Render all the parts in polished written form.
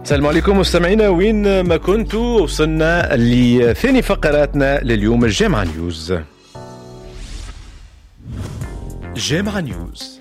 السلام عليكم مستمعينا وين ما كنتوا. وصلنا لثاني فقراتنا لليوم الجامعة نيوز. جامعة نيوز،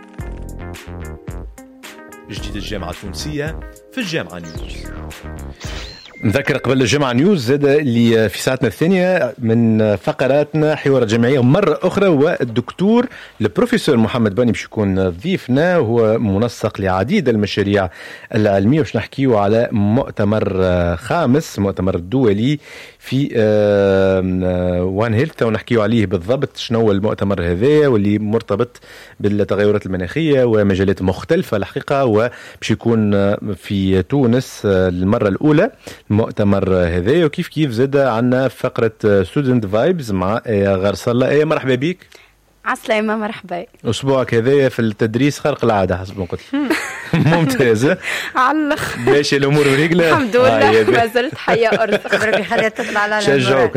جديد الجامعة التونسية في الجامعة نيوز. نذكر قبل الجامعة نيوز زاد اللي في ساعتنا الثانية من فقراتنا حوار جمعية مرة أخرى، والدكتور البروفيسور محمد باني باش يكون ضيفنا، وهو منسق لعديد المشاريع العلمية، وش نحكيه على مؤتمر خامس، مؤتمر دولي في وان هيلث، ونحكيه عليه بالضبط شنو هو المؤتمر هذا واللي مرتبط بالتغيرات المناخية ومجالات مختلفة الحقيقة، وباش يكون في تونس المرة الأولى المؤتمر هذا. وكيف كيف زاد عنا فقرة ستودنت فايبز مع غرسلة. مرحبا بك. عسلامة، مرحبا. أسبوعك هذايا في التدريس خارق العادة حسب ما قلت. ممتازة. علق. ماشي الأمور برجلة. الحمد لله ما زلت حية أرض. خبر بخليها تطلع على نشجعوك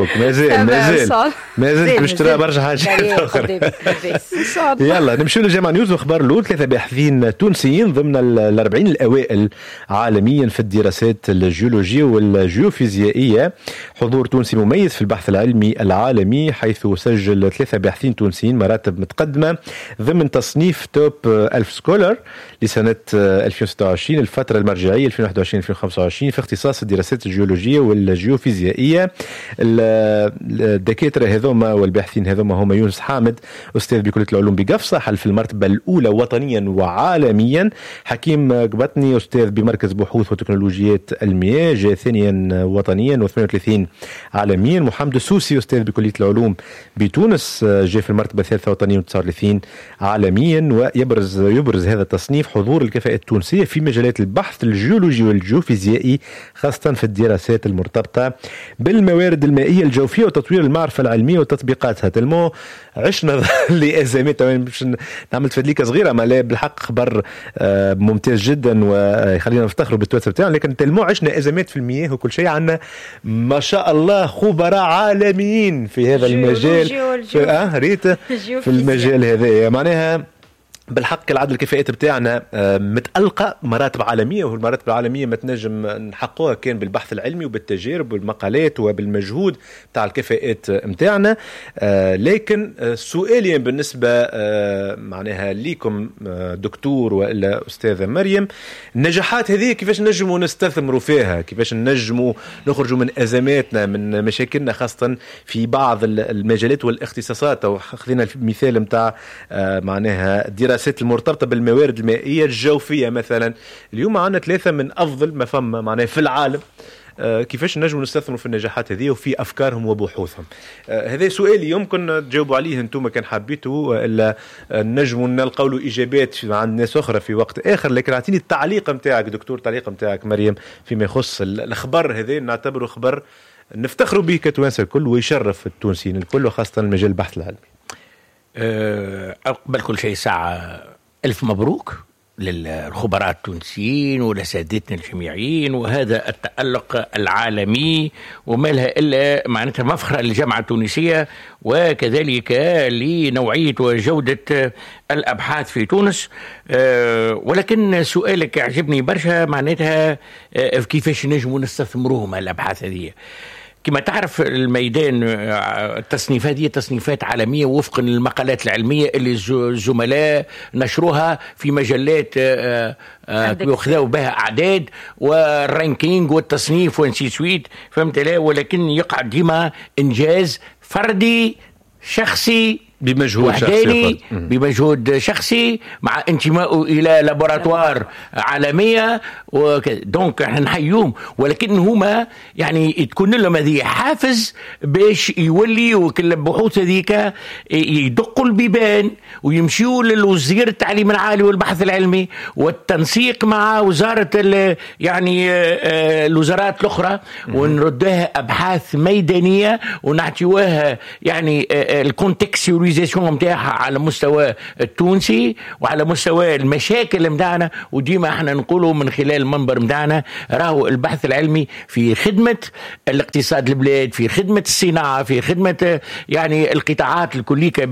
مازال باش ترى برشا حاجات أخرى. يلا نمشي للجامعة نيوز وأخبار الأولى. 3 باحثين تونسيين ضمن 40 الأوائل عالميا في الدراسات الجيولوجية والجيوفيزيائية. حضور تونسي مميز في البحث العلمي العالمي، حيث سجل 3 باحثين تونسيين مراتب متقدمة ضمن تصنيف توب 1000 سكولر لسنة 2026، الفترة المرجعية 2021-2025 في اختصاص الدراسات الجيولوجية والجيوفيزيائية. الدكاترة هذوما والباحثين هذوما هما يونس حامد أستاذ بكلية العلوم بقفصة، حل في المرتبة الأولى وطنيا وعالميا. حكيم قبطني أستاذ بمركز بحوث وتكنولوجيات المياه، جاء ثانيا وطنيا و32 عالميا. محمد السوسي أستاذ بكلية العلوم بتونس، جاء في المرتبة الثالثة وطنيا و39 عالميا. ويبرز هذا التصنيف حضور الكفاءة التونسية في مجالات البحث الجيولوجي والجيوفيزيائي، خاصة في الدراسات المرتبطة بالموارد المائية الجوفية وتطوير المعرفة العلمية وتطبيقاتها. تلمو عشنا لأزمات، باش نعمل تفدليكة صغيرة ما لا بالحق خبر ممتاز جدا ويخلينا نفتخروا بالتواتر بتاعنا، لكن تلمو عشنا أزمات في المياه وكل شيء. عنا ما شاء الله خبراء عالميين في هذا المجال في المجال هذا، معناها بالحق العدد الكفاءات بتاعنا متألقة مراتب عالمية، والمراتب العالمية ما تنجم نحقوها كان بالبحث العلمي وبالتجارب والمقالات وبالمجهود بتاع الكفاءات متاعنا. لكن سؤالي بالنسبة معناها ليكم دكتور وإلا أستاذة مريم، النجاحات هذه كيفاش نجموا نستثمروا فيها، كيفاش نجموا نخرجوا من أزماتنا من مشاكلنا، خاصة في بعض المجالات والاختصاصات. أو خذينا المثال متاع معناها الدراسات المرتبطة بالموارد المائية الجوفية مثلا، اليوم عندنا 3 من أفضل ما فما معناه في العالم. كيفاش نجموا نستثمروا في النجاحات هذه وفي أفكارهم وبحوثهم؟ هذا سؤالي، يمكن تجاوبوا عليه أنتم كان حبيتوا، إلا نجموا نلقوا له إجابات عند ناس أخرى في وقت آخر. لكن أعطيني التعليق متاعك دكتور، التعليق متاعك مريم فيما يخص الخبر هذا، نعتبره خبر نفتخروا به كتوانسة الكل ويشرف التونسيين الكل، وخاصة المجال البحث العلمي. قبل كل شيء ساعة ألف مبروك للخبراء التونسيين ولسادتنا الجامعيين، وهذا التألق العالمي وما لها إلا معناتها مفخرة للجامعة التونسية، وكذلك لنوعية وجودة الأبحاث في تونس. ولكن سؤالك عجبني برشا، معناتها كيفاش نجموا نستثمروهم الأبحاث هذه. كما تعرف الميدان التصنيفات هي تصنيفات عالمية وفقا للمقالات العلمية اللي الزملاء نشروها في مجلات يأخذوا بها أعداد والرانكينج والتصنيف ونسي سويت، فهمت لا؟ ولكن يقع ديما إنجاز فردي شخصي بمجهود شخصي مع انتمائه الى لابوراتوار عالميه دونك احنا نحيوهم، ولكن هما يعني تكون لهم هذه حافز باش يولي وكل البحوث هذيك يدقوا البيبان ويمشيوا للوزير التعليم العالي والبحث العلمي والتنسيق مع وزاره يعني الوزارات الاخرى، ونردها ابحاث ميدانيه ونعطيوها يعني الكونتكستواليزيشن متاعها على مستوى التونسي وعلى مستوى المشاكل متاعنا. وديما احنا نقوله من خلال المنبر متاعنا، راهو البحث العلمي في خدمة الاقتصاد البلاد، في خدمة الصناعة، في خدمة يعني القطاعات الكلية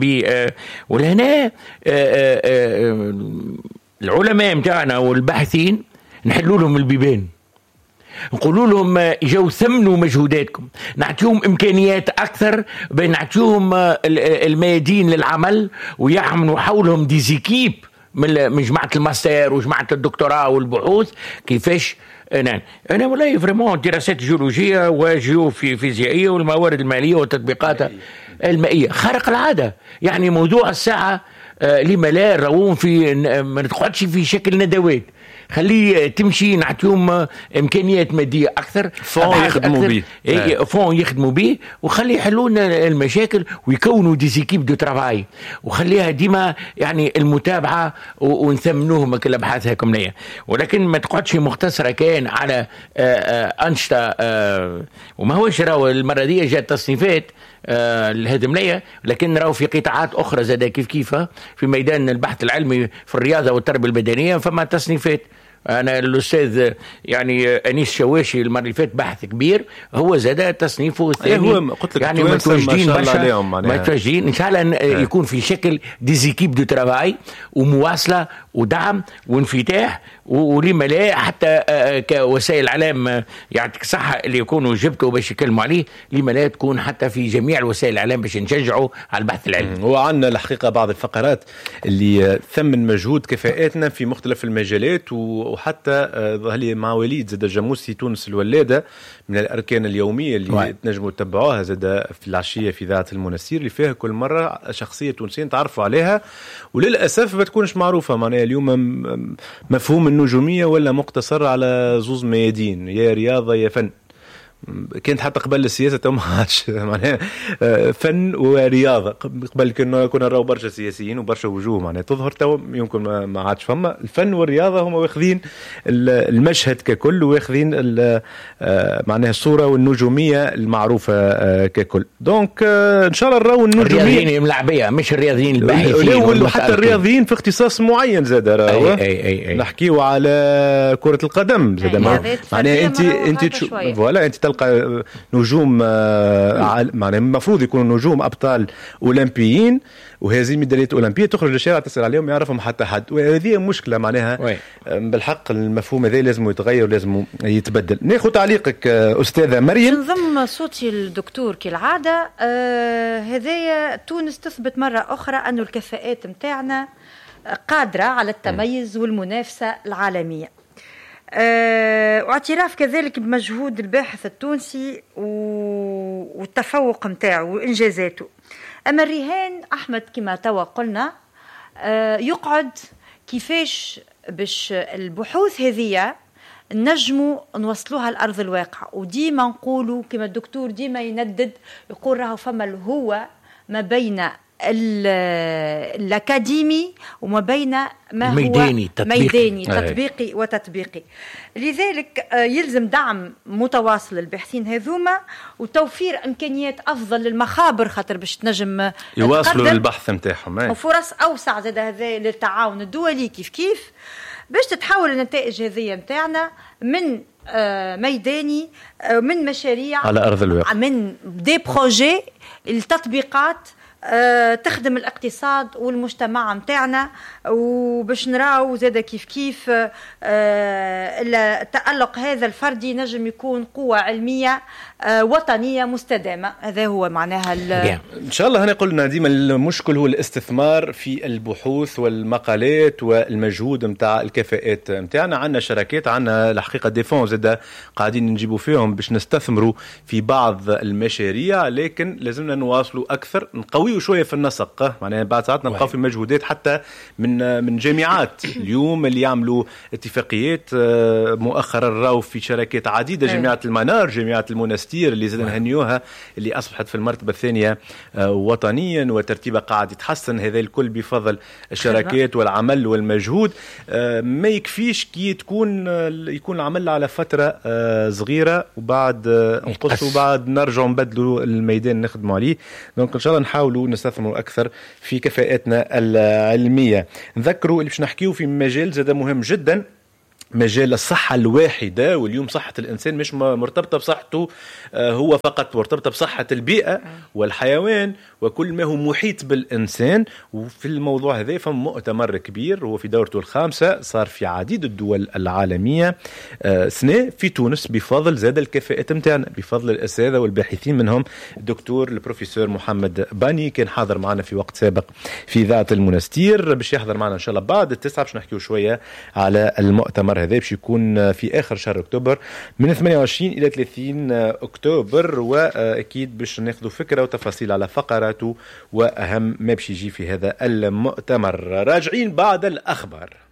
ولهنا العلماء متاعنا والباحثين نحلوا لهم البيبان، نقولوا لهم يجوا ثمنوا مجهوداتكم، نعطيهم إمكانيات أكثر، نعطيهم الميادين للعمل، ويعملوا حولهم ديزيكيب من جماعة الماستر وجماعة الدكتوراه والبحوث. كيفاش أنا ولا فريمون دراسات جيولوجية وجيوفيزيائية والموارد المالية والتطبيقات المائية خارق العادة. يعني موضوع الساعة لما لا نراوهم في ما نتقعدش في شكل ندوات، خليه تمشي، نعطيهم امكانيات ماديه اكثر، فون يخدموا به، فون يخدموا به، وخليه يحلون المشاكل ويكونوا دي زيكيب دو ترافاي، وخليها ديما يعني المتابعه ونثمنوهم كالابحاث هاكم ليا. ولكن ما تقعدش مختصره كان على انشطه، وما هوش راهو المره دي جات تصنيفات الهدملية، لكن راهو في قطاعات أخرى زاد كيف في ميدان البحث العلمي في الرياضة والتربية البدنية فما تصنيفات. أنا الأستاذ يعني أنيس شواشي المرة اللي فات بحث كبير، هو زاد تصنيفه الثاني. هو قلت لك يعني متواجدين برشا، متواجدين إن شاء الله يكون في شكل ديزيكيب دو ترافاي ومواصلة ودعم وانفتاح، ولما لا حتى كوسائل اعلام يعطيك صحه اللي يكونوا جبتوا باش يكلموا عليه، لما لا تكون حتى في جميع الوسائل الاعلام باش نشجعوا على البحث العلمي. هو عندنا الحقيقه بعض الفقرات اللي ثمن مجهود كفاءاتنا في مختلف المجالات، وحتى ظهر مع وليد زاد جاموسي تونس الولاده من الاركان اليوميه اللي تنجموا تتبعوها زاد في العشيه في اذاعه المنستير، اللي فيها كل مره شخصيه تونسيه تعرفوا عليها وللاسف ما تكونش معروفه. معناها اليوم مفهوم النجوميه ولا مقتصر على زوز ميادين، يا رياضه يا فن. كانت حتى قبل السياسه ما عادش معناها فن ورياضه، قبل كنا نراو برشا سياسيين وبرشا وجوه معناها تظهر تو يمكن ما عادش فما. الفن والرياضه هما واخذين المشهد ككل، واخذين معناها الصوره والنجوميه المعروفه ككل. دونك ان شاء الله نراو النجوميه الرياضيين الملاعبيه مش الرياضيين الباحثين، وحتى الرياضيين في اختصاص معين زاد راهو نحكيو على كره القدم زاد. معناها انت تشوف فوالا انت تلقى نجوم معناها المفروض يكونوا نجوم ابطال اولمبيين وهذه ميداليات اولمبيه تخرج للشارع تسال عليهم يعرفهم حتى حد، وهذه مشكله معناها بالحق. المفهوم هذا لازم يتغير ولازم يتبدل. ناخذ تعليقك استاذه مريم. نضم صوتي الدكتور كالعاده. هذايا تونس تثبت مره اخرى انه الكفاءات متاعنا قادره على التميز والمنافسه العالميه، واعتراف كذلك بمجهود الباحث التونسي والتفوق متاعه وإنجازاته. أما الرهان أحمد كما توا قلنا يقعد كيفاش باش البحوث هذه نجموا نوصلوها لأرض الواقع. وديما نقولوا كما الدكتور ديما يندد يقول راهو فما الهوة ما بين الأكاديمي وما بين ما ميداني هو ميداني تطبيقي وتطبيقي. لذلك يلزم دعم متواصل للباحثين هذوما وتوفير إمكانيات أفضل للمخابر خاطر باش تنجم يواصلوا البحث متاعهم، وفرص أوسع زاد هذا للتعاون الدولي كيف باش تتحول النتائج هذه متاعنا من ميداني من مشاريع على أرض الواقع، من دي بروجي التطبيقات تخدم الاقتصاد والمجتمع متاعنا. وباش نراو زاد كيف التألق هذا الفردي نجم يكون قوة علمية وطنية مستدامة. هذا هو معناها إن شاء الله. هنا قلنا ديما المشكل هو الاستثمار في البحوث والمقالات والمجهود متاع الكفاءات متاعنا. عندنا شركات، عندنا الحقيقة ديفون زاد قاعدين نجيبوا فيهم باش نستثمروا في بعض المشاريع، لكن لازمنا نواصلوا أكثر، نقويوا شوية في النسق. معناها بعد ساعات نلقاو في مجهودات حتى من جامعات اليوم اللي يعملوا اتفاقيات. مؤخرا راو في شركات عديدة، جامعة المنار، جامعة المنستير اللي زاد نهنيوها اللي أصبحت في المرتبة الثانية وطنيا وترتيبها قاعد يتحسن. هذا الكل بفضل الشركات والعمل والمجهود. ما يكفيش كي يكون العمل على فترة صغيرة وبعد نقص وبعد نرجع نبدلوا الميدان نخدموا عليه. دونك إن شاء الله نحاولوا نستثمروا أكثر في كفاءاتنا العلمية. نذكروا اللي باش نحكيو في مجال زاد مهم جدا مجال الصحة الواحدة، واليوم صحة الإنسان مش مرتبطة بصحته هو فقط، مرتبطة بصحة البيئة والحيوان وكل ما هو محيط بالإنسان. وفي الموضوع هذا فم مؤتمر كبير هو في دورته الخامسة، صار في عديد الدول العالمية سنة في تونس، بفضل زاد الكفاءة متاعنا، بفضل الأساتذة والباحثين، منهم الدكتور البروفيسور محمد باني كان حاضر معنا في وقت سابق في إذاعة المنستير، باش يحضر معنا إن شاء الله بعد 9 باش نحكيو شوية على المؤتمر هذا، باش يكون في آخر شهر أكتوبر من 28 إلى 30 أكتوبر، وأكيد باش ناخذوا فكرة وتفاصيل على فقراته وأهم ما باش يجي في هذا المؤتمر. راجعين بعد الأخبار.